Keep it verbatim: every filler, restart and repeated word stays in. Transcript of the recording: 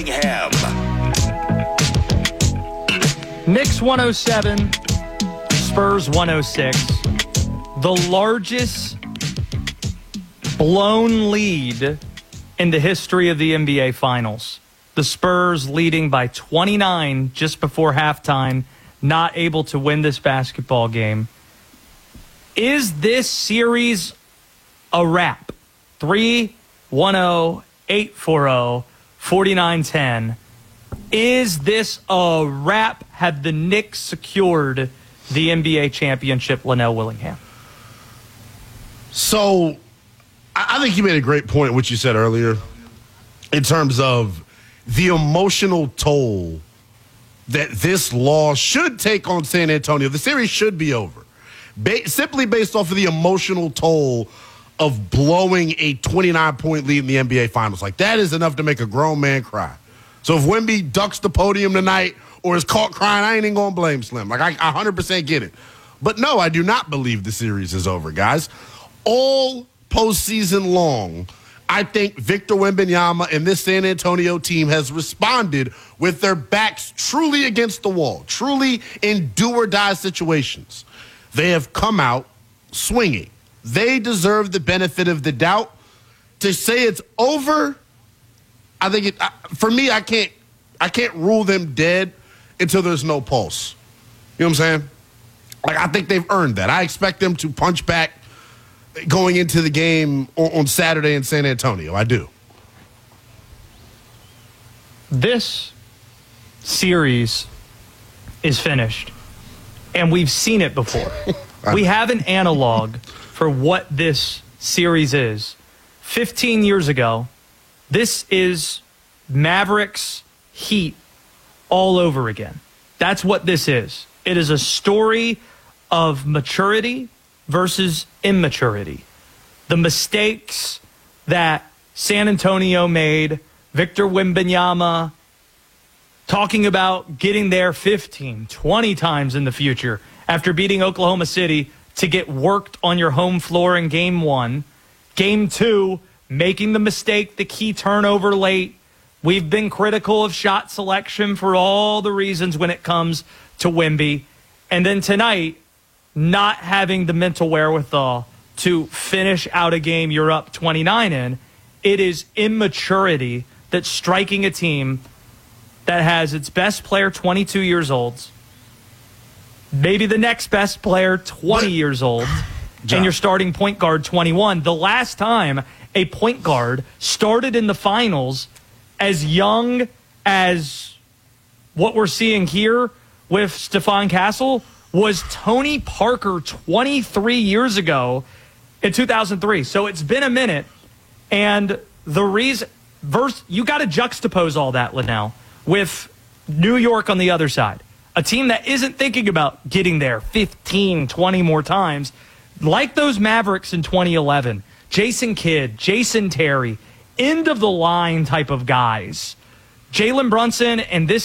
Knicks one oh seven, Spurs one oh six. The largest blown lead in the history of the N B A Finals. The Spurs leading by twenty-nine just before halftime, not able to win this basketball game. Is this series a wrap? three one oh, eight four oh, forty-nine ten. Is this a wrap? Have the Knicks secured the N B A championship, Linnell Willingham? So, I think you made a great point, what you said earlier, in terms of the emotional toll that this loss should take on San Antonio. The series should be over, ba- simply based off of the emotional toll of blowing a twenty-nine point lead in the N B A Finals. Like, that is enough to make a grown man cry. So if Wemby ducks the podium tonight or is caught crying, I ain't even going to blame Slim. Like, I, I one hundred percent get it. But no, I do not believe the series is over, guys. All postseason long, I think Victor Wembanyama and this San Antonio team has responded with their backs truly against the wall, truly in do-or-die situations. They have come out swinging. They deserve the benefit of the doubt. To say it's over, I think it, for me, I can't, I can't rule them dead until there's no pulse. You know what I'm saying? Like, I think they've earned that. I expect them to punch back going into the game on, on Saturday in San Antonio. I do. This series is finished, and we've seen it before. We have an analog for what this series is. fifteen years ago, this is Mavericks Heat all over again. That's what this is. It is a story of maturity versus immaturity. The mistakes that San Antonio made, Victor Wembanyama talking about getting there fifteen, twenty times in the future after beating Oklahoma City to get worked on your home floor in game one. Game two, making the mistake, the key turnover late. We've been critical of shot selection for all the reasons when it comes to Wemby. And then tonight, not having the mental wherewithal to finish out a game you're up twenty-nine in. It is immaturity that's striking a team that has its best player twenty-two years old, maybe the next best player twenty years old, John. And your starting point guard twenty-one. The last time a point guard started in the finals as young as what we're seeing here with Stephon Castle was Tony Parker twenty-three years ago in two thousand three. So it's been a minute. And the reason, verse, you got to juxtapose all that, Linnell, with New York on the other side. A team that isn't thinking about getting there fifteen, twenty more times. Like those Mavericks in twenty eleven. Jason Kidd, Jason Terry, end of the line type of guys. Jalen Brunson and this